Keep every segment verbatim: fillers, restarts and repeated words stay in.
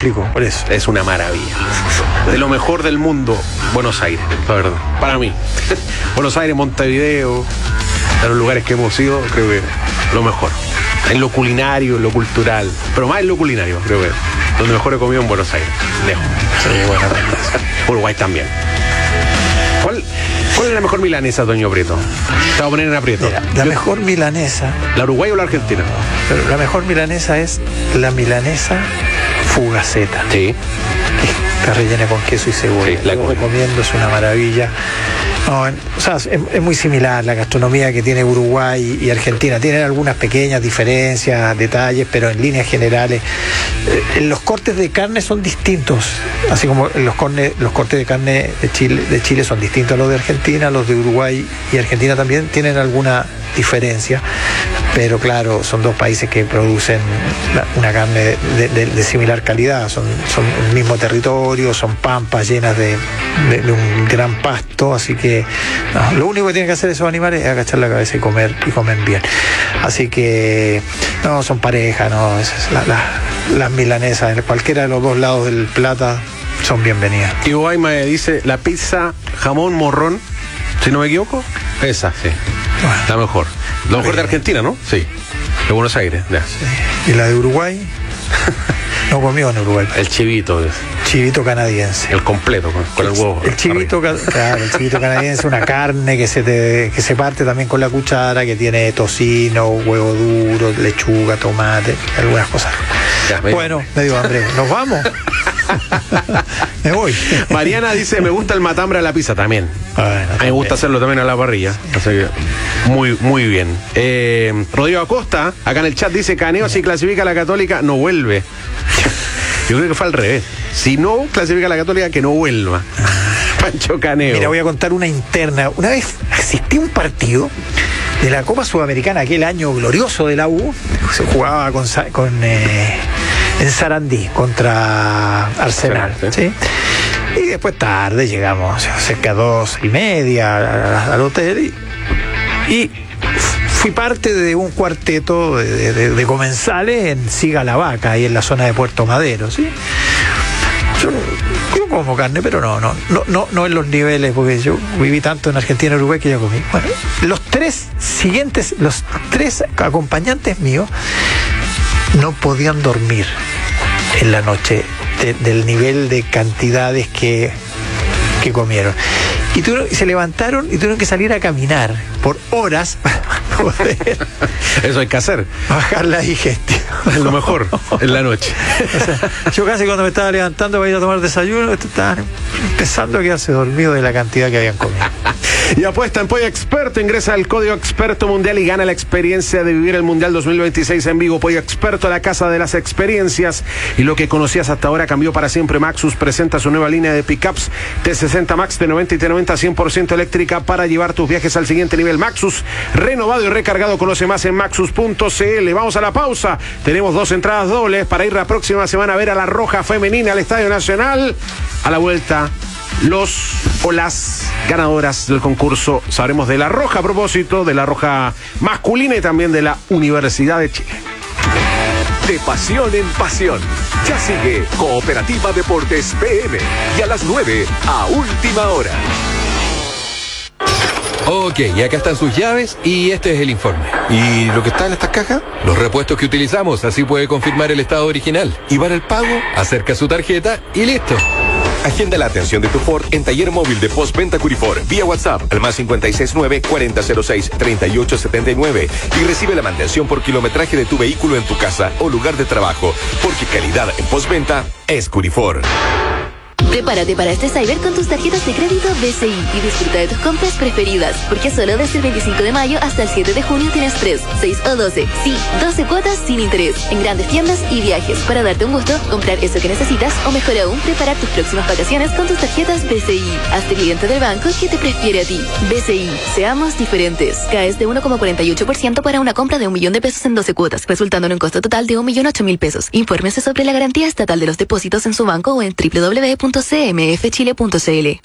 explico, por eso. Es una maravilla. De lo mejor del mundo, Buenos Aires, la verdad. Para mí. Buenos Aires, Montevideo, de los lugares que hemos ido, creo que lo mejor. En lo culinario, en lo cultural, pero más en lo culinario, creo que donde mejor he comido en Buenos Aires. Lejos. Sí, bueno, Uruguay también. ¿Cuál, ¿Cuál es la mejor milanesa, Toño Prieto? Te voy a poner en aprieto. Mira, la mejor milanesa. ¿La Uruguay o la Argentina? Pero la mejor milanesa es la milanesa Fugaceta. Sí. Que está rellena con queso y cebolla. Sí, la Lo recomiendo, es una maravilla. No, en, o sea, es, es muy similar la gastronomía que tiene Uruguay y Argentina. Tienen algunas pequeñas diferencias, detalles, pero en líneas generales eh, los cortes de carne son distintos, así como los, corne, los cortes de carne de Chile, de Chile son distintos a los de Argentina, los de Uruguay y Argentina también tienen alguna diferencia, pero claro, son dos países que producen la, una carne de, de, de similar calidad, son, son el mismo territorio, son pampas llenas de, de, de un gran pasto, así que no, lo único que tienen que hacer esos animales es agachar la cabeza y comer y comer bien. Así que no, son pareja, no, es, es la, la, las milanesas en cualquiera de los dos lados del plata son bienvenidas. Y Uruguay me dice la pizza jamón morrón, si no me equivoco, esa, sí. Bueno, la mejor. La mejor de Argentina, ¿no? Sí. De Buenos Aires, ya. Sí. ¿Y la de Uruguay? No comió en Uruguay. El chivito. Chivito canadiense. El completo, con, con el, el huevo. El chivito, claro, el chivito canadiense, una carne que se te, que se parte también con la cuchara, que tiene tocino, huevo duro, lechuga, tomate, algunas cosas. Ya, me bueno, me dio hambre. ¿Nos vamos? Me voy. Mariana dice, me gusta el matambre a la pizza también. Bueno, a mí me gusta hacerlo también a la parrilla. Así que muy, muy bien. Eh, Rodrigo Acosta, acá en el chat dice, Caneo si clasifica a la Católica, no vuelve. Yo creo que fue al revés. Si no clasifica a la Católica, que no vuelva. Pancho Caneo. Mira, voy a contar una interna. Una vez asistí a un partido de la Copa Sudamericana, aquel año glorioso de la U. Se jugaba con, con eh, en Sarandí contra Arsenal. Sí, ¿sí? Y después tarde llegamos, cerca de dos y media al hotel y, y fui parte de un cuarteto de, de, de comensales en Siga la Vaca, ahí en la zona de Puerto Madero, ¿sí? Yo, yo como carne, pero no, no, no, no, no en los niveles, porque yo viví tanto en Argentina y Uruguay que ya comí. Bueno, los tres siguientes, los tres acompañantes míos no podían dormir en la noche de, del nivel de cantidades que, que comieron. Y, tuvieron, y se levantaron y tuvieron que salir a caminar por horas para poder eso hay que hacer, bajar la digestión. Es lo mejor en la noche. O sea, yo casi cuando me estaba levantando para ir a tomar desayuno estaban empezando a quedarse dormido de la cantidad que habían comido. Y apuesta en Pollo Experto, ingresa al código Experto Mundial y gana la experiencia de vivir el Mundial dos mil veintiséis en Vigo. Pollo Experto, la casa de las experiencias, y lo que conocías hasta ahora cambió para siempre. Maxus presenta su nueva línea de pickups T sesenta Max, T noventa y T noventa cien por ciento eléctrica para llevar tus viajes al siguiente nivel. Maxus, renovado y recargado. Conoce más en maxus punto c l. Vamos a la pausa. Tenemos dos entradas dobles para ir la próxima semana a ver a la Roja Femenina al Estadio Nacional. A la vuelta, los o las ganadoras del concurso. Sabremos de la Roja a propósito, de la Roja masculina y también de la Universidad de Chile. De pasión en pasión. Ya sigue Cooperativa Deportes P M. Y a las nueve, a última hora. Ok, y acá están sus llaves y este es el informe. ¿Y lo que está en estas cajas? Los repuestos que utilizamos, así puede confirmar el estado original. ¿Y para el pago? Acerca su tarjeta y listo. Agenda la atención de tu Ford en Taller Móvil de Postventa Curifor vía WhatsApp al más cinco seis nueve, cuarenta cero seis, treinta y ocho setenta y nueve y recibe la mantención por kilometraje de tu vehículo en tu casa o lugar de trabajo, porque calidad en postventa es Curifor. Prepárate para este Cyber con tus tarjetas de crédito B C I y disfruta de tus compras preferidas, porque solo desde el veinticinco de mayo hasta el siete de junio tienes tres, seis o doce, sí, doce cuotas sin interés, en grandes tiendas y viajes, para darte un gusto, comprar eso que necesitas o mejor aún, preparar tus próximas vacaciones con tus tarjetas B C I. Hazte cliente del banco que te prefiere a ti. B C I, seamos diferentes. Caes de uno coma cuarenta y ocho por ciento para una compra de un millón de pesos en doce cuotas, resultando en un costo total de un millón ocho mil pesos. Infórmese sobre la garantía estatal de los depósitos en su banco o en doble u doble u doble u punto c m f chile punto c l.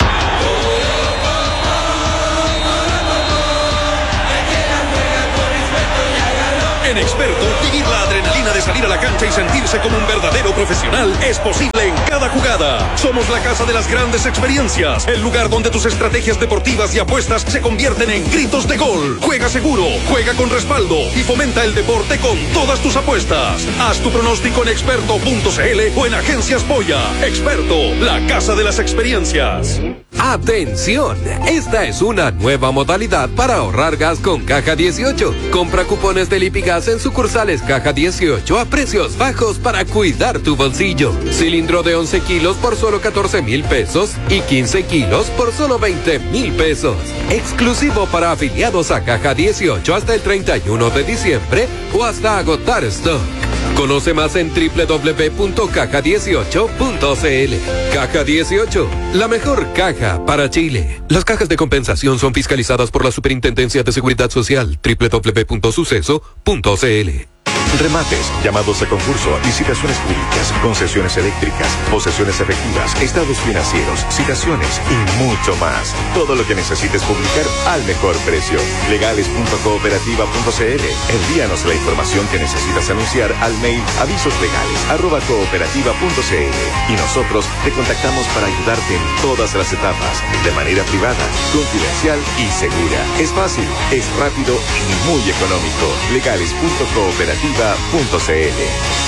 En Experto, vivir la adrenalina de salir a la cancha y sentirse como un verdadero profesional es posible en cada jugada. Somos la casa de las grandes experiencias, el lugar donde tus estrategias deportivas y apuestas se convierten en gritos de gol. Juega seguro, juega con respaldo y fomenta el deporte con todas tus apuestas. Haz tu pronóstico en experto punto c l o en Agencias Polla. Experto, la casa de las experiencias. ¡Atención! Esta es una nueva modalidad para ahorrar gas con Caja dieciocho. Compra cupones del Lipigas en sucursales Caja dieciocho a precios bajos para cuidar tu bolsillo. Cilindro de once kilos por solo catorce mil pesos y quince kilos por solo veinte mil pesos. Exclusivo para afiliados a Caja dieciocho hasta el treinta y uno de diciembre o hasta agotar stock. Conoce más en doble u doble u doble u punto caja dieciocho punto c l. Caja dieciocho, la mejor caja para Chile. Las cajas de compensación son fiscalizadas por la Superintendencia de Seguridad Social. doble u doble u doble u punto suceso punto c l. Remates, llamados a concurso, licitaciones públicas, concesiones eléctricas, posesiones efectivas, estados financieros, citaciones y mucho más. Todo lo que necesites publicar al mejor precio. legales punto cooperativa punto c l. Envíanos la información que necesitas anunciar al mail avisoslegales arroba cooperativa punto c l y nosotros te contactamos para ayudarte en todas las etapas, de manera privada, confidencial y segura. Es fácil, es rápido y muy económico. legales punto cooperativa punto c l.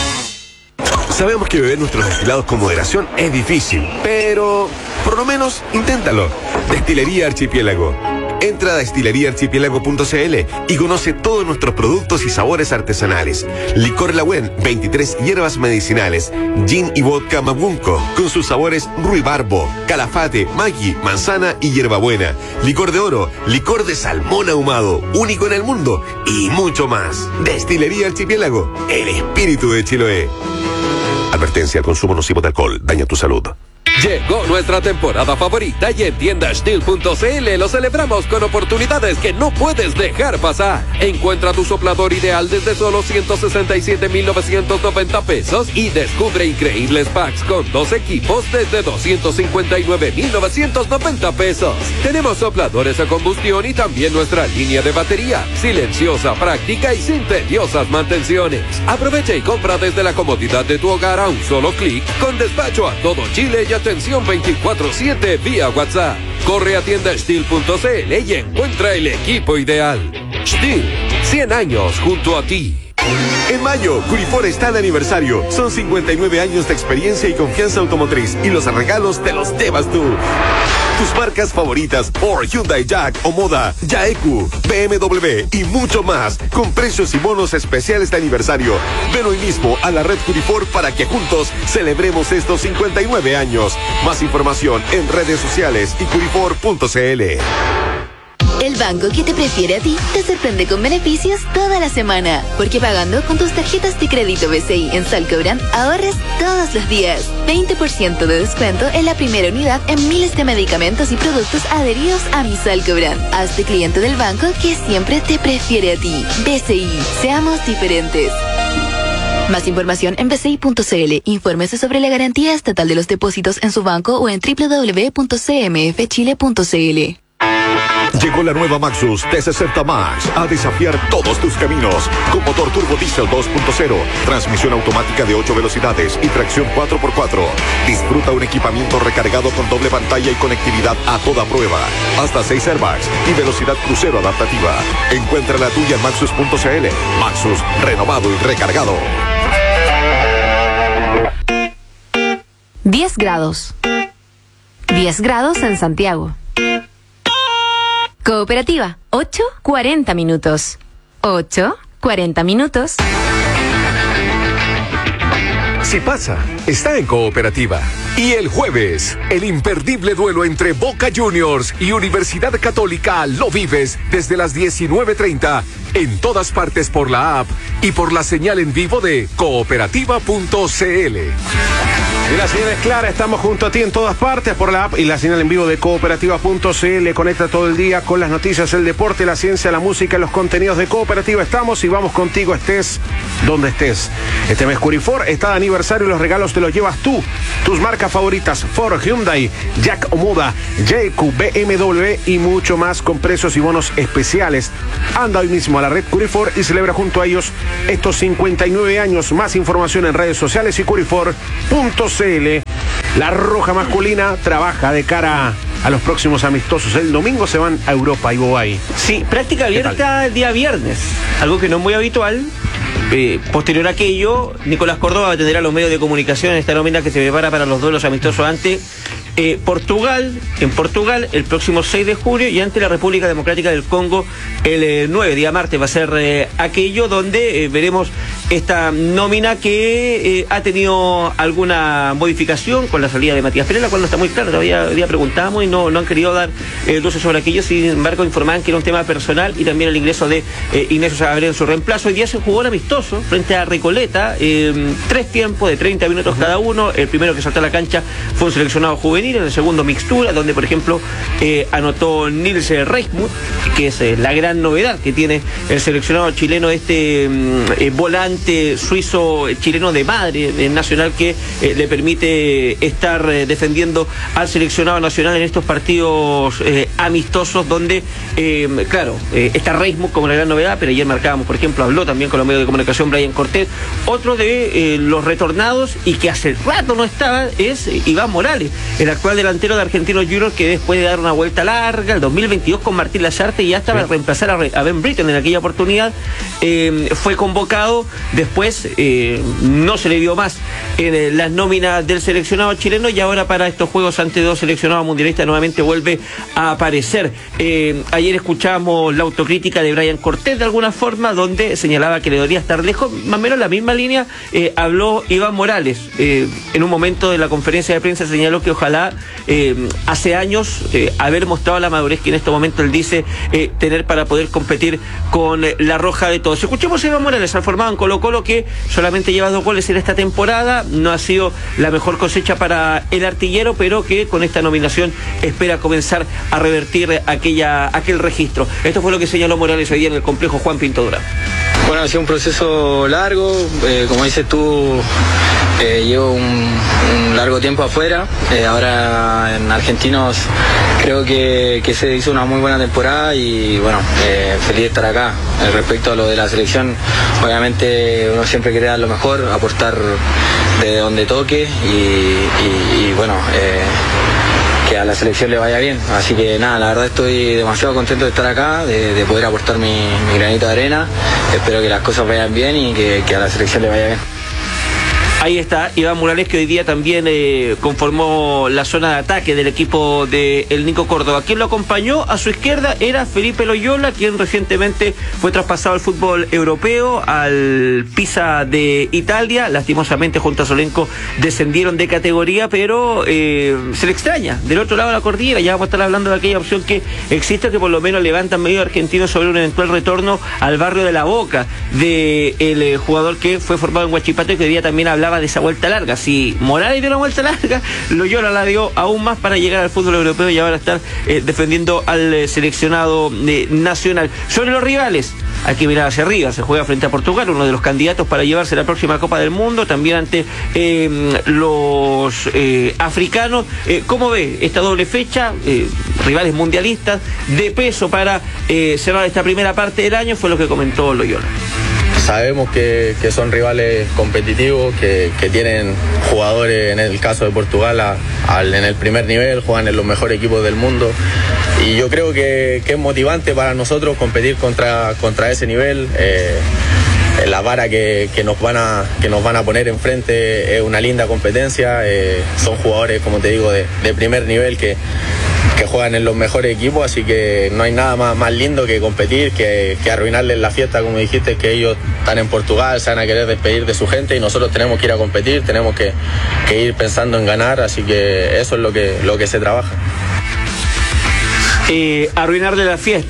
Sabemos que beber nuestros destilados con moderación es difícil, pero por lo menos inténtalo. Destilería Archipiélago. Entra a destilería archipiélago punto c l y conoce todos nuestros productos y sabores artesanales. Licor Lagüen, veintitrés hierbas medicinales, gin y vodka Mabunco, con sus sabores ruibarbo, calafate, maggi, manzana y hierbabuena. Licor de oro, licor de salmón ahumado, único en el mundo, y mucho más. Destilería Archipiélago, el espíritu de Chiloé. Advertencia: el consumo nocivo de alcohol daña tu salud. Llegó nuestra temporada favorita y en tienda steel punto c l lo celebramos con oportunidades que no puedes dejar pasar. Encuentra tu soplador ideal desde solo ciento sesenta y siete mil novecientos noventa pesos y descubre increíbles packs con dos equipos desde doscientos cincuenta y nueve mil novecientos noventa pesos. Tenemos sopladores a combustión y también nuestra línea de batería, silenciosa, práctica y sin tediosas mantenciones. Aprovecha y compra desde la comodidad de tu hogar a un solo clic, con despacho a todo Chile y atención veinticuatro siete vía WhatsApp. Corre a tienda steel punto c l y encuentra el equipo ideal. Steel, cien años junto a ti. En mayo, Curifor está de aniversario. Son cincuenta y nueve años de experiencia y confianza automotriz, y los regalos te los llevas tú. Tus marcas favoritas, Ford, Hyundai, Jack o Moda, Yaeku, B M W y mucho más, con precios y bonos especiales de aniversario. Ven hoy mismo a la red Curifor para que juntos celebremos estos cincuenta y nueve años. Más información en redes sociales y curifor punto c l. El banco que te prefiere a ti te sorprende con beneficios toda la semana. Porque pagando con tus tarjetas de crédito B C I en Salcobran, ahorres todos los días. veinte por ciento de descuento en la primera unidad en miles de medicamentos y productos adheridos a mi Salcobran. Hazte cliente del banco que siempre te prefiere a ti. B C I, seamos diferentes. Más información en b c i punto c l. Infórmese sobre la garantía estatal de los depósitos en su banco o en doble u doble u doble u punto c m f chile punto c l. Llegó la nueva Maxus T sesenta Max a desafiar todos tus caminos. Con motor turbo diesel dos punto cero, transmisión automática de ocho velocidades y tracción cuatro por cuatro. Disfruta un equipamiento recargado con doble pantalla y conectividad a toda prueba. Hasta seis airbags y velocidad crucero adaptativa. Encuentra la tuya en maxus punto c l. Maxus, renovado y recargado. diez grados. diez grados en Santiago. Cooperativa, ocho cuarenta minutos. ocho cuarenta minutos. Si pasa, está en Cooperativa. Y el jueves, el imperdible duelo entre Boca Juniors y Universidad Católica lo vives desde las diecinueve treinta en todas partes por la app y por la señal en vivo de cooperativa punto c l. El La señal es clara, estamos junto a ti en todas partes por la app y la señal en vivo de cooperativa punto c l. Conecta todo el día con las noticias, el deporte, la ciencia, la música, los contenidos de Cooperativa. Estamos y vamos contigo, estés donde estés. Este mes Curifor está de aniversario y los regalos te los llevas tú. Tus marcas favoritas, Ford, Hyundai, Jack Omoda, J Q, B M W y mucho más con precios y bonos especiales. Anda hoy mismo a la red Curifor y celebra junto a ellos estos cincuenta y nueve años. Más información en redes sociales y curifor punto c l. La Roja masculina trabaja de cara a los próximos amistosos. El domingo se van a Europa y Bobay. Sí, práctica abierta el día viernes, algo que no es muy habitual. Eh, posterior a aquello, Nicolás Córdoba va a atender a los medios de comunicación en esta nómina que se prepara para los duelos amistosos ante eh, Portugal, en Portugal, el próximo seis de junio, y ante la República Democrática del Congo el eh, nueve, día martes, va a ser eh, aquello donde eh, veremos esta nómina que eh, ha tenido alguna modificación con la salida de Matías Pérez, la cual no está muy clara. Todavía, todavía preguntamos y no, no han querido dar eh, luces sobre aquello. Sin embargo, informaban que era un tema personal, y también el ingreso de eh, Ignacio Saavedra en su reemplazo. Hoy día se jugó un amistoso frente a Recoleta, eh, tres tiempos de treinta minutos cada uno. El primero que saltó a la cancha fue un seleccionado juvenil, en el segundo mixtura, donde por ejemplo eh, anotó Nils Reismuth, que es eh, la gran novedad que tiene el seleccionado chileno, este eh, volante suizo chileno de madre eh, nacional, que eh, le permite estar eh, defendiendo al seleccionado nacional en estos partidos eh, amistosos, donde eh, claro, eh, está Reismuth como la gran novedad, pero ayer marcábamos, por ejemplo, habló también con los medios de comunicación Brian Cortés. Otro de eh, los retornados y que hace rato no estaba es eh, Iván Morales, el actual delantero de Argentinos Juniors, que después de dar una vuelta larga el dos mil veintidós con Martín Lazarte ya estaba sí. a reemplazar a, a Ben Britton en aquella oportunidad, eh, fue convocado, después eh, no se le vio más en eh, las nóminas del seleccionado chileno, y ahora para estos juegos ante dos seleccionados mundialistas nuevamente vuelve a aparecer. Eh, ayer escuchamos la autocrítica de Brian Cortés de alguna forma, donde señalaba que le debería estar lejos, más o menos la misma línea eh, habló Iván Morales. Eh, en un momento de la conferencia de prensa señaló que ojalá eh, hace años eh, haber mostrado la madurez que en este momento él dice eh, tener para poder competir con eh, la Roja de todos. Escuchemos a Iván Morales, al formado en Colo Colo, que solamente lleva dos goles en esta temporada, no ha sido la mejor cosecha para el artillero, pero que con esta nominación espera comenzar a revertir aquella, aquel registro. Esto fue lo que señaló Morales hoy día en el complejo Juan Pinto Durán. Bueno, ha sido un proceso largo, eh, como dices tú, eh, llevo un, un largo tiempo afuera, eh, ahora en Argentinos creo que, que se hizo una muy buena temporada y bueno, eh, feliz de estar acá. Eh, respecto a lo de la selección, obviamente uno siempre quiere dar lo mejor, aportar de donde toque y, y, y bueno, eh, que a la selección le vaya bien. Así que nada, la verdad estoy demasiado contento de estar acá, de, de poder aportar mi, mi granito de arena. Espero que las cosas vayan bien y que, que a la selección le vaya bien. Ahí está Iván Morales, que hoy día también eh, conformó la zona de ataque del equipo de el Nico Córdoba. Quien lo acompañó a su izquierda era Felipe Loyola, quien recientemente fue traspasado al fútbol europeo, al Pisa de Italia. Lastimosamente junto a Solenco descendieron de categoría, pero eh, se le extraña del otro lado de la cordillera. Ya vamos a estar hablando de aquella opción que existe, que por lo menos levantan medio argentino sobre un eventual retorno al barrio de La Boca del de eh, jugador que fue formado en Huachipato y que hoy día también hablaba de esa vuelta larga. Si Morales dio una vuelta larga, Loyola la dio aún más para llegar al fútbol europeo y ahora estar eh, defendiendo al eh, seleccionado eh, nacional. Sobre los rivales, hay que mirar hacia arriba. Se juega frente a Portugal, uno de los candidatos para llevarse la próxima Copa del Mundo, también ante eh, los eh, africanos. Eh, ¿Cómo ve esta doble fecha? Eh, rivales mundialistas de peso para eh, cerrar esta primera parte del año, fue lo que comentó Loyola. Sabemos que, que son rivales competitivos, que, que tienen jugadores, en el caso de Portugal, a, a, en el primer nivel, juegan en los mejores equipos del mundo. Y yo creo que, que es motivante para nosotros competir contra, contra ese nivel. Eh, la vara que, que, nos van a, que nos van a poner enfrente es una linda competencia. Eh, son jugadores, como te digo, de, de primer nivel que... que juegan en los mejores equipos, así que no hay nada más, más lindo que competir, que, que arruinarles la fiesta, como dijiste, que ellos están en Portugal, se van a querer despedir de su gente y nosotros tenemos que ir a competir, tenemos que, que ir pensando en ganar, así que eso es lo que, lo que se trabaja. Eh, arruinarle la fiesta.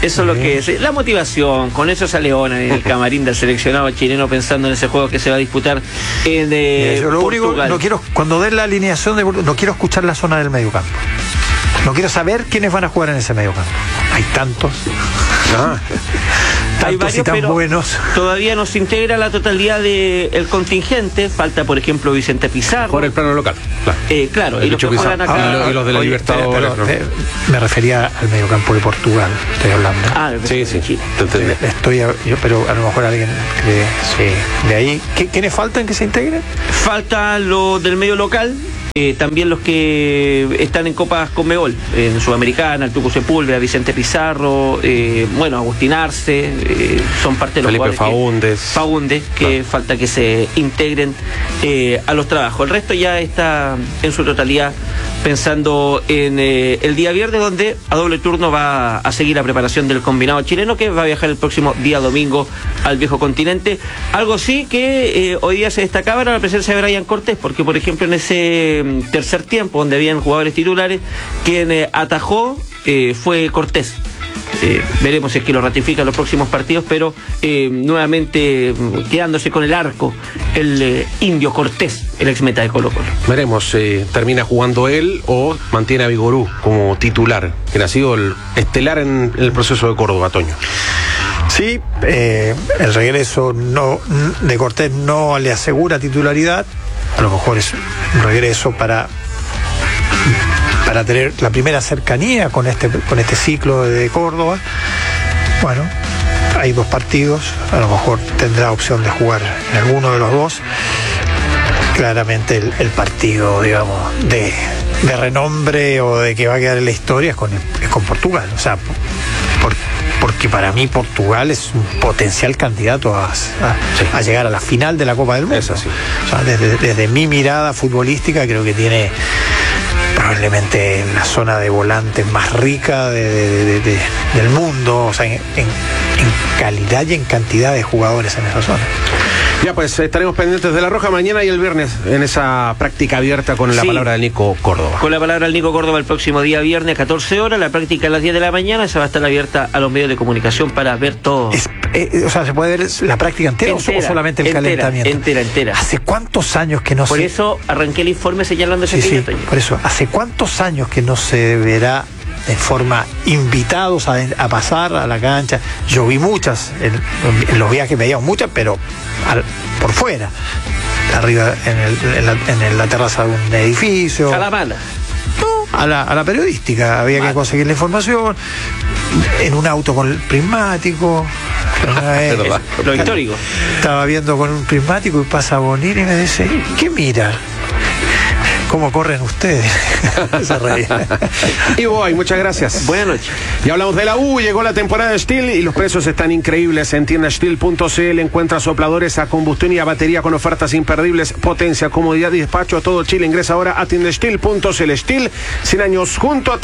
Eso es lo que es. La motivación, con eso sale Leona en el camarín del seleccionado chileno pensando en ese juego que se va a disputar en eh, Yo lo Portugal. único, no quiero, cuando den la alineación, de, no quiero escuchar la zona del mediocampo. No quiero saber quiénes van a jugar en ese mediocampo. Hay tantos. Ah. Hay tantos varios, y tan pero buenos. todavía no se integra la totalidad del contingente. Falta, por ejemplo, Vicente Pizarro. Por el plano local. Claro, eh, claro el y los que Pizarro. juegan acá. Ah, y, lo, y los de la Oye, Libertadores. pero, ¿no? me, me refería al mediocampo de Portugal, estoy hablando. Ah, Sí, sí, Chile. te entendí. Estoy a- yo, pero a lo mejor alguien de, sí, de ahí. ¿Qué, ¿Quiénes faltan que se integren? Falta lo del medio local. Eh, también los que están en Copas Conmebol, en Sudamericana, el Tuco Sepúlveda, Vicente Pizarro, eh, bueno, Agustín Arce, eh, son parte de los Felipe jugadores que- Faúndez. Faúndez, que Ah. falta que se integren eh, a los trabajos. El resto ya está en su totalidad pensando en eh, el día viernes, donde a doble turno va a seguir la preparación del combinado chileno, que va a viajar el próximo día domingo al viejo continente. Algo sí que eh, hoy día se destacaba era la presencia de Brian Cortés, porque por ejemplo en ese mm, tercer tiempo, donde habían jugadores titulares, quien eh, atajó eh, fue Cortés. Eh, veremos si es que lo ratifica en los próximos partidos, pero eh, nuevamente mm, quedándose con el arco el eh, Indio Cortés, el ex meta de Colo Colo. Veremos, eh, termina jugando él o mantiene a Vigorú como titular, que ha sido el estelar en el proceso de Córdoba, Toño. Sí, eh, el regreso no de Cortés no le asegura titularidad. A lo mejor es un regreso para para tener la primera cercanía con este con este ciclo de Córdoba. Bueno, hay dos partidos, a lo mejor tendrá opción de jugar en alguno de los dos. Claramente el, el partido, digamos, de, de renombre o de que va a quedar en la historia es con, es con Portugal. O sea, por, porque para mí Portugal es un potencial candidato a, a, Sí. a llegar a la final de la Copa del Mundo. Es así. O sea, desde, desde mi mirada futbolística creo que tiene probablemente la zona de volantes más rica de, de, de, de, del mundo, o sea, en, en, en calidad y en cantidad de jugadores en esa zona. Ya pues estaremos pendientes de la Roja mañana y el viernes en esa práctica abierta con la Sí. palabra de Nico Córdoba. Con la palabra al Nico Córdoba el próximo día viernes, catorce horas, la práctica a las diez de la mañana, esa va a estar abierta a los medios de comunicación para ver todo. Es, eh, o sea, ¿se puede ver la práctica entera, Entera, o solamente el entera, calentamiento? entera, entera. ¿Hace cuántos años que no Por se... eso arranqué el informe señalando ese Sí, sí, aquello, Toño. por eso. ¿Hace cuántos años que no se verá de forma invitados a, a pasar a la cancha? Yo vi muchas, en, en los viajes veíamos muchas, pero al- por fuera, arriba en, el- en la, en la terraza de un edificio. A la mala. No, a la, a la periodística, había que Vale. conseguir la información, en un auto con el prismático. Una vez verdad. Lo histórico. estaba viendo con un prismático y pasa Bonini y me dice, ¿qué mira? ¿Cómo corren ustedes? Se reía. Y voy, muchas gracias. Buenas noches. Y hablamos de la U, llegó la temporada de Steel y los precios están increíbles. En tienda steel punto c l encuentra sopladores a combustión y a batería con ofertas imperdibles, potencia, comodidad y despacho a todo Chile. Ingresa ahora a tienda steel punto c l. Steel, cien años junto a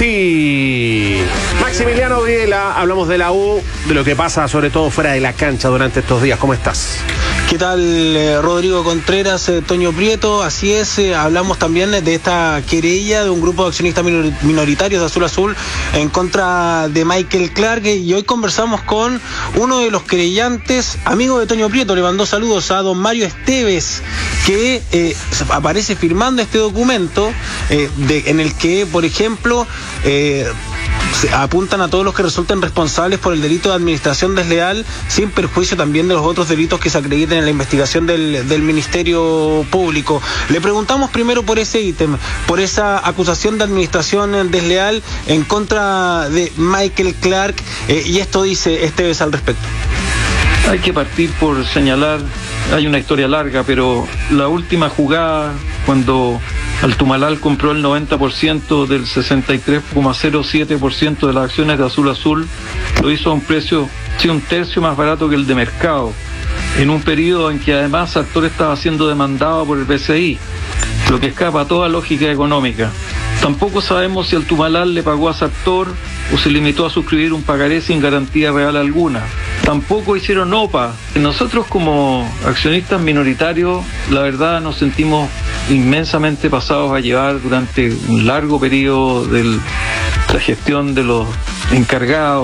ti. Maximiliano Viela, hablamos de la U, de lo que pasa sobre todo fuera de la cancha durante estos días. ¿Cómo estás? ¿Qué tal, eh, Rodrigo Contreras, eh, Toño Prieto? Así es, eh, hablamos también de esta querella de un grupo de accionistas minor- minoritarios de Azul Azul en contra de Michael Clark, eh, y hoy conversamos con uno de los querellantes, amigo de Toño Prieto, le mandó saludos a don Mario Esteves, que eh, aparece firmando este documento eh, de, en el que, por ejemplo, eh, se apuntan a todos los que resulten responsables por el delito de administración desleal, sin perjuicio también de los otros delitos que se acrediten en la investigación del, del Ministerio Público. Le preguntamos primero por ese ítem, por esa acusación de administración desleal en contra de Michael Clark, eh, y esto dice Esteves al respecto. Hay que partir por señalar, hay una historia larga, pero la última jugada, cuando Altumalal compró el noventa por ciento del sesenta y tres coma cero siete por ciento de las acciones de Azul Azul, lo hizo a un precio, sí, un tercio más barato que el de mercado, en un periodo en que además Sartor estaba siendo demandado por el B C I, lo que escapa a toda lógica económica. Tampoco sabemos si Altumalal le pagó a Sartor o se limitó a suscribir un pagaré sin garantía real alguna. Tampoco hicieron O P A. Nosotros como accionistas minoritarios, la verdad nos sentimos inmensamente pasados a llevar durante un largo periodo de la gestión de los encargados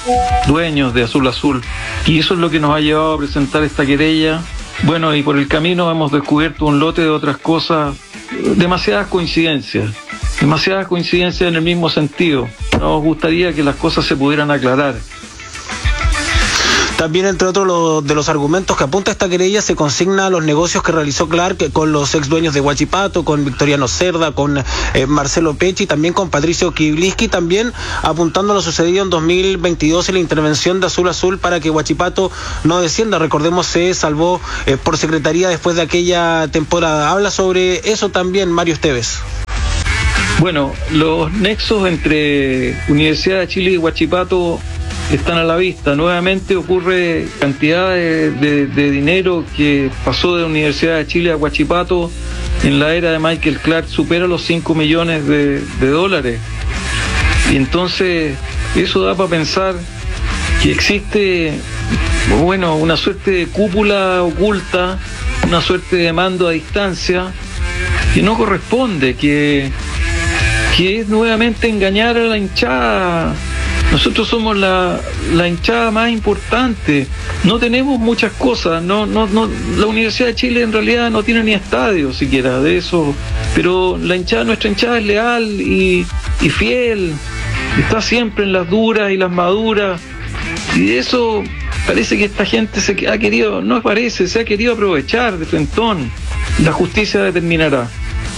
dueños de Azul Azul. Y eso es lo que nos ha llevado a presentar esta querella. Bueno, y por el camino hemos descubierto un lote de otras cosas, demasiadas coincidencias, demasiadas coincidencias en el mismo sentido. Nos gustaría que las cosas se pudieran aclarar. También, entre otros lo, de los argumentos que apunta esta querella, se consigna los negocios que realizó Clark con los ex dueños de Huachipato, con Victoriano Cerda, con eh, Marcelo Pecci, también con Patricio Kibliski, también apuntando a lo sucedido en dos mil veintidós en la intervención de Azul Azul para que Huachipato no descienda. Recordemos, se salvó eh, por secretaría después de aquella temporada. Habla sobre eso también Mario Esteves. Bueno, los nexos entre Universidad de Chile y Huachipato están a la vista. Nuevamente ocurre cantidad de, de, de dinero que pasó de la Universidad de Chile a Huachipato en la era de Michael Clark, supera los cinco millones de, de dólares. Y entonces eso da para pensar que existe, bueno, una suerte de cúpula oculta, una suerte de mando a distancia que no corresponde, que, que es nuevamente engañar a la hinchada. Nosotros somos la, la hinchada más importante, no tenemos muchas cosas, no, no, no, la Universidad de Chile en realidad no tiene ni estadio siquiera de eso, pero la hinchada, nuestra hinchada es leal y, y fiel, está siempre en las duras y las maduras, y de eso parece que esta gente se ha querido, no parece, se ha querido aprovechar de frentón. La justicia determinará.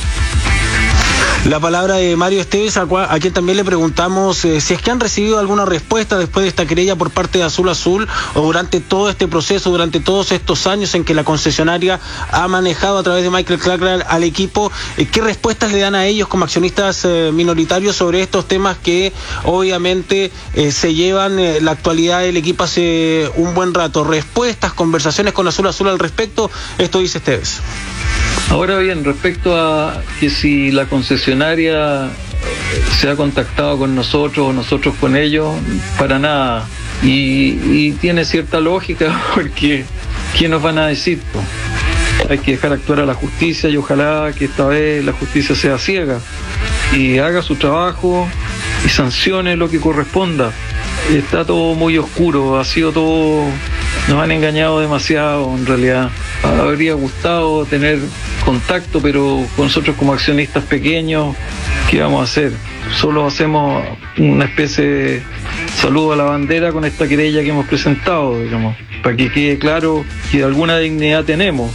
La palabra de Mario Esteves, a, cual, a quien también le preguntamos eh, si es que han recibido alguna respuesta después de esta querella por parte de Azul Azul, o durante todo este proceso, durante todos estos años en que la concesionaria ha manejado a través de Michael Clark al, al equipo. Eh, ¿Qué respuestas le dan a ellos como accionistas eh, minoritarios sobre estos temas que obviamente eh, se llevan eh, la actualidad del equipo hace un buen rato? Respuestas, conversaciones con Azul Azul al respecto, esto dice Esteves. Ahora bien, respecto a que si la concesionaria se ha contactado con nosotros o nosotros con ellos, para nada. Y, y tiene cierta lógica, porque ¿qué nos van a decir? Hay que dejar actuar a la justicia y ojalá que esta vez la justicia sea ciega y haga su trabajo y sancione lo que corresponda. Está todo muy oscuro, ha sido todo... Nos han engañado demasiado, en realidad. Habría gustado tener contacto, pero con nosotros como accionistas pequeños, ¿qué vamos a hacer? Solo hacemos una especie de saludo a la bandera con esta querella que hemos presentado, digamos, para que quede claro que alguna dignidad tenemos.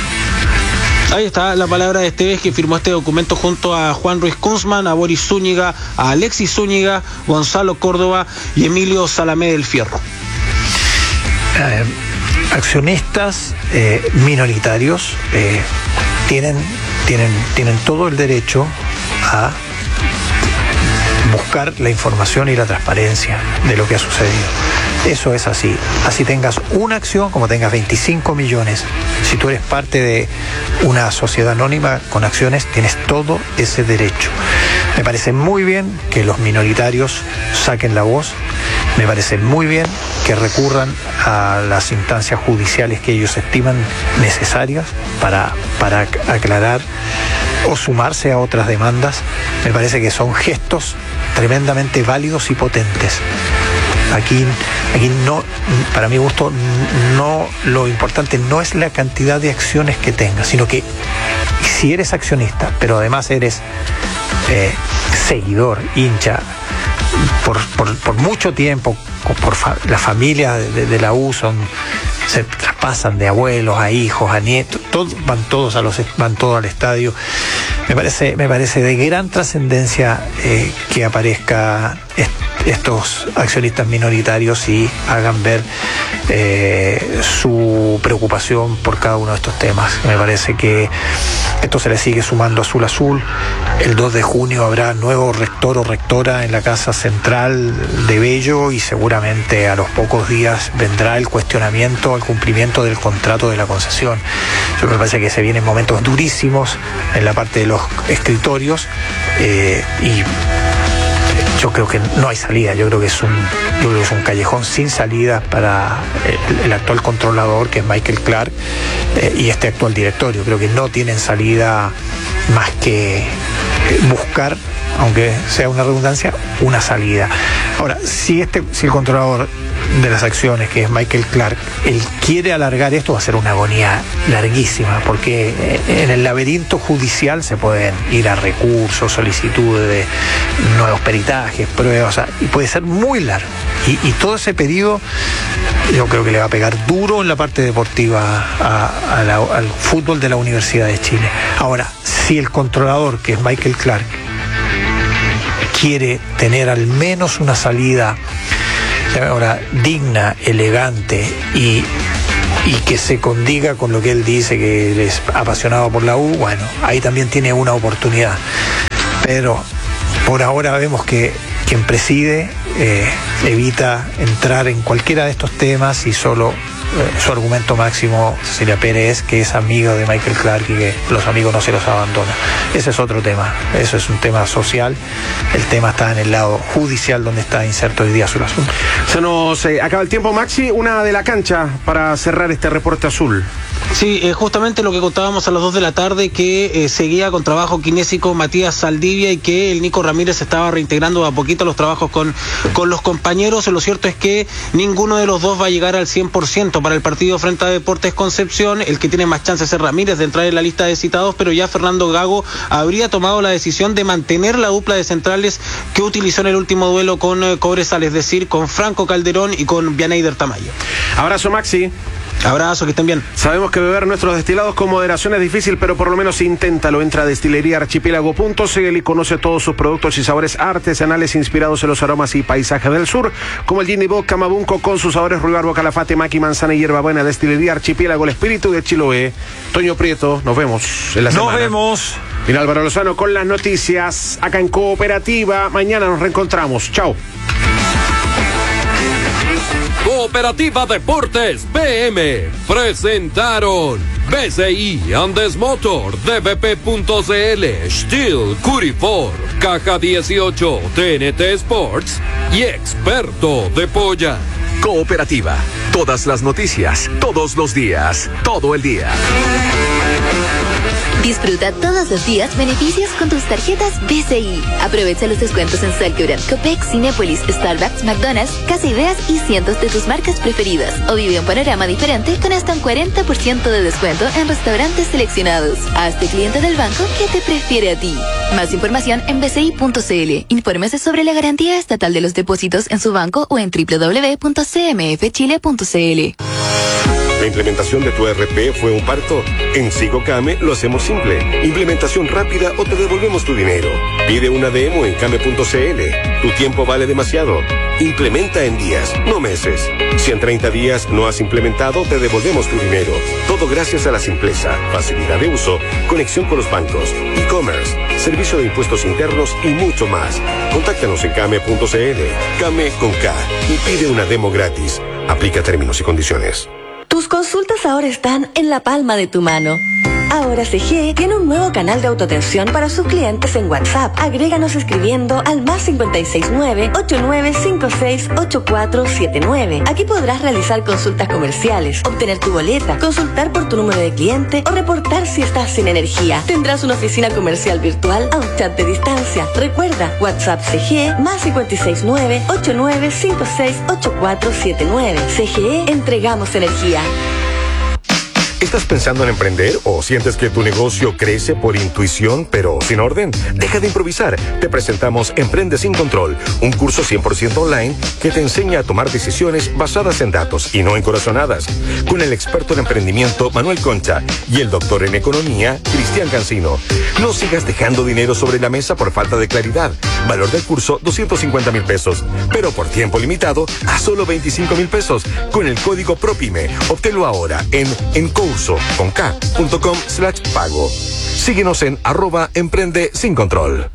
Ahí está la palabra de Esteves, que firmó este documento junto a Juan Ruiz Kunzman, a Boris Zúñiga, a Alexis Zúñiga, Gonzalo Córdoba y Emilio Salamé del Fierro. Eh, accionistas eh, minoritarios eh, tienen, tienen, tienen todo el derecho a buscar la información y la transparencia de lo que ha sucedido. Eso es así. Así tengas una acción, como tengas veinticinco millones. Si tú eres parte de una sociedad anónima con acciones, tienes todo ese derecho. Me parece muy bien que los minoritarios saquen la voz. Me parece muy bien que recurran a las instancias judiciales que ellos estiman necesarias para, para aclarar o sumarse a otras demandas. Me parece que son gestos tremendamente válidos y potentes. Aquí, aquí no, para mi gusto, no, lo importante no es la cantidad de acciones que tengas, sino que si eres accionista, pero además eres eh, seguidor, hincha, por, por, por mucho tiempo, por fa, la familia de, de la U son, se traspasan de abuelos a hijos, a nietos, todos, van todos a los, van todos al estadio. Me parece, me parece de gran trascendencia eh, que aparezca est estos accionistas minoritarios y hagan ver eh, su preocupación por cada uno de estos temas. Me parece que esto se le sigue sumando a Azul Azul. El dos de junio habrá nuevo rector o rectora en la Casa Central de Bello y seguramente a los pocos días vendrá el cuestionamiento al cumplimiento del contrato de la concesión. Yo me parece que se vienen momentos durísimos en la parte de los escritorios eh, y yo creo que no hay salida. Yo creo que es un, yo creo que es un callejón sin salida para el, el actual controlador, que es Michael Clark, eh, y este actual directorio. Creo que no tienen salida más que buscar aunque sea una redundancia, una salida. Ahora, si este, si el controlador de las acciones, que es Michael Clark, él quiere alargar esto, va a ser una agonía larguísima, porque en el laberinto judicial se pueden ir a recursos, solicitudes de nuevos peritajes, pruebas, o sea, y puede ser muy largo. Y, y todo ese pedido yo creo que le va a pegar duro en la parte deportiva a, a la, al fútbol de la Universidad de Chile. Ahora, si el controlador, que es Michael Clark, quiere tener al menos una salida ahora digna, elegante y, y que se condiga con lo que él dice, que él es apasionado por la U, bueno, ahí también tiene una oportunidad. Pero por ahora vemos que quien preside eh, evita entrar en cualquiera de estos temas y solo eh, su argumento máximo, Cecilia Pérez, que es amigo de Michael Clark y que los amigos no se los abandonan. Ese es otro tema, eso es un tema social. El tema está en el lado judicial, donde está inserto hoy día Azul Azul. Se nos eh, acaba el tiempo, Maxi. Una de la cancha para cerrar este reporte azul. Sí, eh, justamente lo que contábamos a las dos de la tarde, que eh, seguía con trabajo kinésico Matías Saldivia y que el Nico Ramírez estaba reintegrando a poquito los trabajos con, con los compañeros. Lo cierto es que ninguno de los dos va a llegar al cien por ciento para el partido frente a Deportes Concepción. El que tiene más chances es Ramírez de entrar en la lista de citados, pero ya Fernando Gago habría tomado la decisión de mantener la dupla de centrales que utilizó en el último duelo con eh, Cobresal, es decir, con Franco Calderón y con Bianeider Tamayo. Abrazo, Maxi. Abrazo, que estén bien. Sabemos que beber nuestros destilados con moderación es difícil, pero por lo menos inténtalo. Entra a destilería archipiélago punto c l y conoce todos sus productos y sabores artesanales inspirados en los aromas y paisajes del sur, como el Gin y Vodka Mabunco con sus sabores ruibarbo, calafate, maqui, manzana y hierbabuena. Destilería Archipiélago, el espíritu de Chiloé. Toño Prieto, nos vemos en la semana. Nos vemos. Y Álvaro Lozano con las noticias acá en Cooperativa. Mañana nos reencontramos. Chao. Cooperativa Deportes B M presentaron B C I, Andes Motor, D B P punto C L, Steel, Curifor, Caja dieciocho, T N T Sports y Experto de Polla. Cooperativa, todas las noticias, todos los días, todo el día. Disfruta todos los días beneficios con tus tarjetas B C I. Aprovecha los descuentos en Salcobran, Copec, Cinépolis, Starbucks, McDonald's, Casa Ideas y cientos de tus marcas preferidas. O vive un panorama diferente con hasta un cuarenta por ciento de descuento en restaurantes seleccionados. Hazte cliente del banco que te prefiere a ti. Más información en b c i punto c l. Infórmese sobre la garantía estatal de los depósitos en su banco o en w w w punto c m f chile punto c l. ¿La implementación de tu E R P fue un parto? En SigoCame lo hacemos simple. Implementación rápida o te devolvemos tu dinero. Pide una demo en came punto c l. Tu tiempo vale demasiado. Implementa en días, no meses. Si en treinta días no has implementado, te devolvemos tu dinero. Todo gracias a la simpleza, facilidad de uso, conexión con los bancos, e-commerce, servicio de impuestos internos y mucho más. Contáctanos en came punto c l. Came con K y pide una demo gratis. Aplica términos y condiciones. Tus consultas ahora están en la palma de tu mano. Ahora C G E tiene un nuevo canal de autoatención para sus clientes en WhatsApp. Agréganos escribiendo al más cinco seis nueve, ocho nueve cinco seis, ocho cuatro siete nueve. Aquí podrás realizar consultas comerciales, obtener tu boleta, consultar por tu número de cliente o reportar si estás sin energía. Tendrás una oficina comercial virtual a un chat de distancia. Recuerda, WhatsApp C G E más cinco seis nueve, ocho nueve cinco seis, ocho cuatro siete nueve. C G E, entregamos energía. ¿Estás pensando en emprender o sientes que tu negocio crece por intuición pero sin orden? Deja de improvisar. Te presentamos Emprende sin Control, un curso cien por ciento online que te enseña a tomar decisiones basadas en datos y no en corazonadas. Con el experto en emprendimiento Manuel Concha y el doctor en economía Cristian Cancino. No sigas dejando dinero sobre la mesa por falta de claridad. Valor del curso doscientos cincuenta mil pesos, pero por tiempo limitado a solo veinticinco mil pesos con el código PROPYME. Obténlo ahora en Encurso con K punto com slash pago. Síguenos en arroba emprende sin control.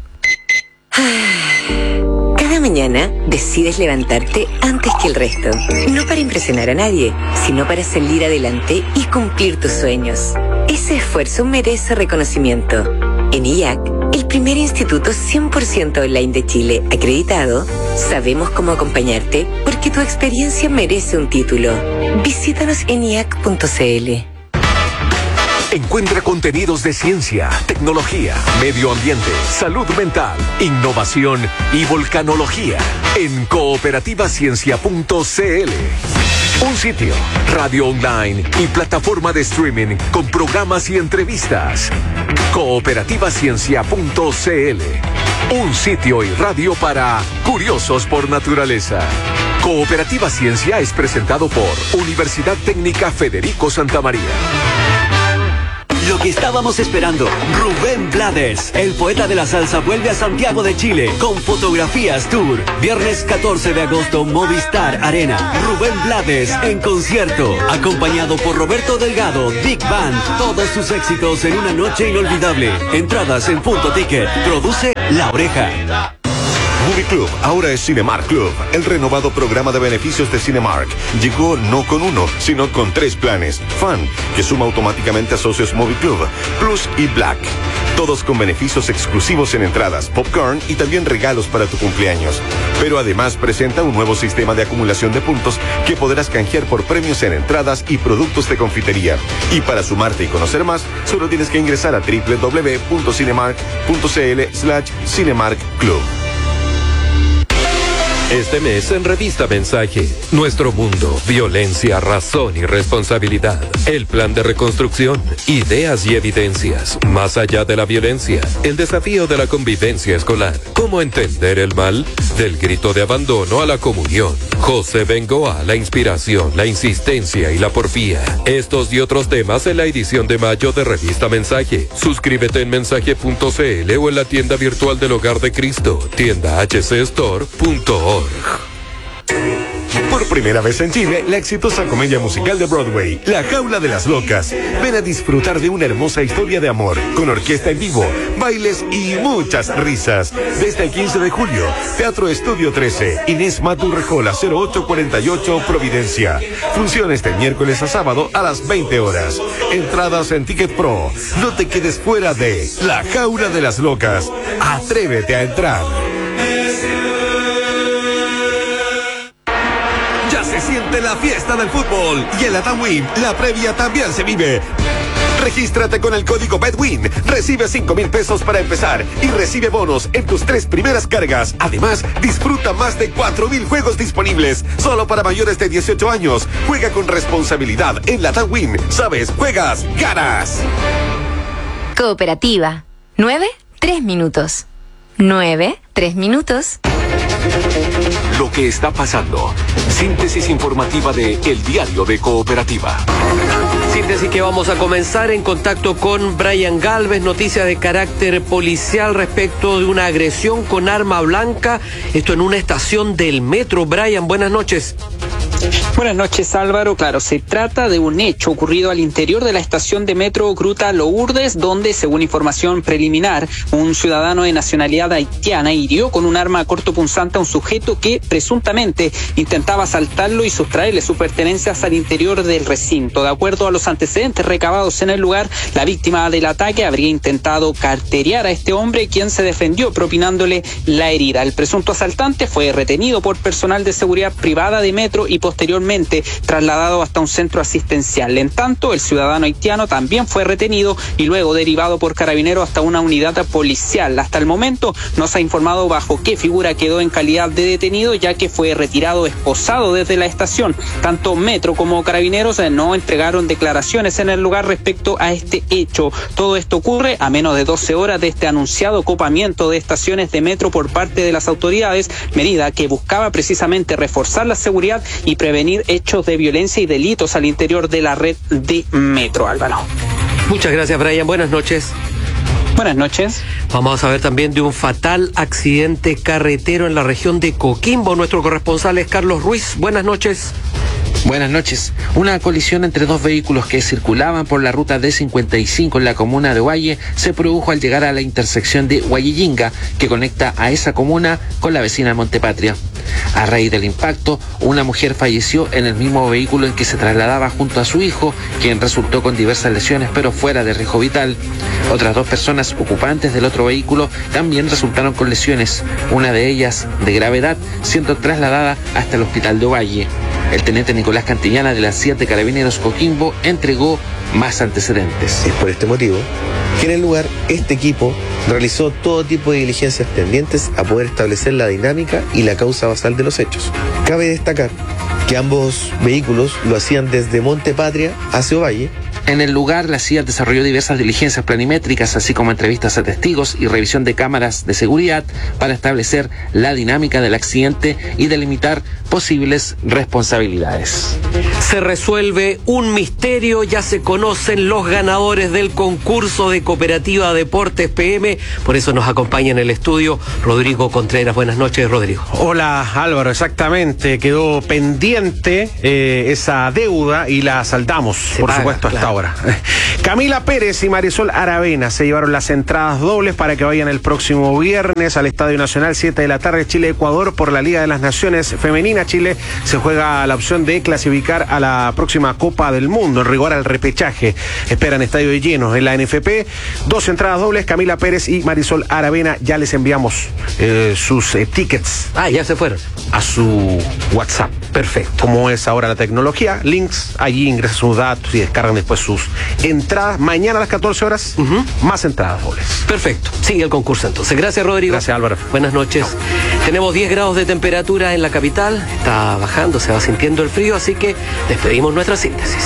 Cada mañana decides levantarte antes que el resto. No para impresionar a nadie, sino para salir adelante y cumplir tus sueños. Ese esfuerzo merece reconocimiento. En I A C, el primer instituto cien por ciento online de Chile acreditado, sabemos cómo acompañarte porque tu experiencia merece un título. Visítanos en i a c punto c l. Encuentra contenidos de ciencia, tecnología, medio ambiente, salud mental, innovación y volcanología en cooperativa ciencia punto c l. Un sitio, radio online y plataforma de streaming con programas y entrevistas. cooperativa ciencia punto c l. Un sitio y radio para curiosos por naturaleza. Cooperativa Ciencia es presentado por Universidad Técnica Federico Santa María. Lo que estábamos esperando, Rubén Blades, el poeta de la salsa, vuelve a Santiago de Chile con Fotografías Tour. Viernes catorce de agosto, Movistar Arena. Rubén Blades en concierto, acompañado por Roberto Delgado, Big Band. Todos sus éxitos en una noche inolvidable. Entradas en Punto Ticket. Produce La Oreja. Movie Club ahora es Cinemark Club, el renovado programa de beneficios de Cinemark. Llegó no con uno, sino con tres planes. Fan, que suma automáticamente a socios Movie Club, Plus y Black. Todos con beneficios exclusivos en entradas, popcorn y también regalos para tu cumpleaños. Pero además presenta un nuevo sistema de acumulación de puntos que podrás canjear por premios en entradas y productos de confitería. Y para sumarte y conocer más, solo tienes que ingresar a doble u doble u doble u punto cinemark punto c l slash Cinemark Club. Este mes en Revista Mensaje, Nuestro Mundo, Violencia, Razón y Responsabilidad. El plan de reconstrucción, ideas y evidencias. Más allá de la violencia, el desafío de la convivencia escolar. ¿Cómo entender el mal? Del grito de abandono a la comunión. José Bengoa, la inspiración, la insistencia y la porfía. Estos y otros temas en la edición de mayo de Revista Mensaje. Suscríbete en mensaje punto c l o en la tienda virtual del Hogar de Cristo, tienda h c store punto org. Por primera vez en Chile, la exitosa comedia musical de Broadway, La Jaula de las Locas. Ven a disfrutar de una hermosa historia de amor, con orquesta en vivo, bailes y muchas risas. Desde el quince de julio, Teatro Estudio trece, Inés Maturrejola, cero ocho cuarenta y ocho, Providencia. Funciones de miércoles a sábado a las veinte horas. Entradas en Ticket Pro. No te quedes fuera de La Jaula de las Locas. Atrévete a entrar. Se siente la fiesta del fútbol y en la TAMWIN la previa también se vive. Regístrate con el código BETWIN, recibe cinco mil pesos para empezar y recibe bonos en tus tres primeras cargas. Además, disfruta más de cuatro mil juegos disponibles solo para mayores de dieciocho años. Juega con responsabilidad en la TAMWIN. Sabes, juegas, ganas. Cooperativa. Nueve, tres minutos. Nueve, tres minutos. Lo que está pasando. Síntesis informativa de El Diario de Cooperativa. Síntesis que vamos a comenzar en contacto con Brian Galvez, noticias de carácter policial respecto de una agresión con arma blanca, esto en una estación del metro. Brian, buenas noches. Buenas noches, Álvaro. Claro, se trata de un hecho ocurrido al interior de la estación de metro Gruta Lourdes, donde, según información preliminar, un ciudadano de nacionalidad haitiana hirió con un arma cortopunzante a un sujeto que presuntamente intentaba asaltarlo y sustraerle sus pertenencias al interior del recinto. De acuerdo a los antecedentes recabados en el lugar, la víctima del ataque habría intentado carterear a este hombre, quien se defendió propinándole la herida. El presunto asaltante fue retenido por personal de seguridad privada de metro y posteriormente trasladado hasta un centro asistencial. En tanto, el ciudadano haitiano también fue retenido y luego derivado por carabineros hasta una unidad policial. Hasta el momento no se ha informado bajo qué figura quedó en calidad de detenido, ya que fue retirado esposado desde la estación. Tanto metro como carabineros no entregaron declaraciones en el lugar respecto a este hecho. Todo esto ocurre a menos de doce horas de este anunciado copamiento de estaciones de metro por parte de las autoridades, medida que buscaba precisamente reforzar la seguridad y prevenir hechos de violencia y delitos al interior de la red de metro, Álvaro. Muchas gracias, Brian. Buenas noches. Buenas noches. Vamos a saber también de un fatal accidente carretero en la región de Coquimbo. Nuestro corresponsal es Carlos Ruiz. Buenas noches. Buenas noches. Una colisión entre dos vehículos que circulaban por la ruta D cincuenta y cinco en la comuna de Ovalle se produjo al llegar a la intersección de Huallilinga, que conecta a esa comuna con la vecina Montepatria. A raíz del impacto, una mujer falleció en el mismo vehículo en que se trasladaba junto a su hijo, quien resultó con diversas lesiones pero fuera de riesgo vital. Otras dos personas ocupantes del otro vehículo también resultaron con lesiones, una de ellas de gravedad, siendo trasladada hasta el hospital de Ovalle. El teniente Nicolás Cantillana de la C I A de Carabineros Coquimbo entregó más antecedentes. Es por este motivo que en el lugar este equipo realizó todo tipo de diligencias tendientes a poder establecer la dinámica y la causa basal de los hechos. Cabe destacar que ambos vehículos lo hacían desde Monte Patria hacia Ovalle. En el lugar, la C I A desarrolló diversas diligencias planimétricas, así como entrevistas a testigos y revisión de cámaras de seguridad para establecer la dinámica del accidente y delimitar posibles responsabilidades. Se resuelve un misterio, ya se conocen los ganadores del concurso de Cooperativa Deportes P M, por eso nos acompaña en el estudio Rodrigo Contreras. Buenas noches, Rodrigo. Hola, Álvaro, exactamente, quedó pendiente eh, esa deuda y la saldamos, se por paga, supuesto, hasta claro. ahora. Camila Pérez y Marisol Aravena se llevaron las entradas dobles para que vayan el próximo viernes al Estadio Nacional, siete de la tarde, Chile-Ecuador, por la Liga de las Naciones Femenina. Chile se juega la opción de clasificar a la próxima Copa del Mundo, en rigor al repechaje. Esperan estadio lleno en la N F P. Dos entradas dobles, Camila Pérez y Marisol Aravena. Ya les enviamos eh, sus eh, tickets. Ah, ya se fueron. A su WhatsApp. Perfecto. Como es ahora la tecnología, links, allí ingresan sus datos y descargan después sus entradas. Mañana a las catorce horas, uh-huh. más entradas dobles. Perfecto. Sigue el concurso entonces. Gracias, Rodrigo. Gracias, Álvaro. Buenas noches. No. Tenemos diez grados de temperatura en la capital. Está bajando, se va sintiendo el frío, así que despedimos nuestra síntesis.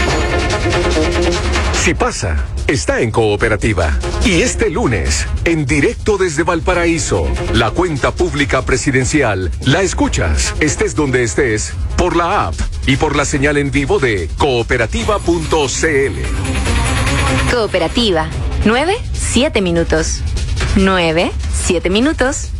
Si pasa, está en Cooperativa. Y este lunes, en directo desde Valparaíso, la cuenta pública presidencial la escuchas, estés donde estés, por la app y por la señal en vivo de cooperativa punto c l. Cooperativa. nueve, siete minutos. nueve, siete minutos.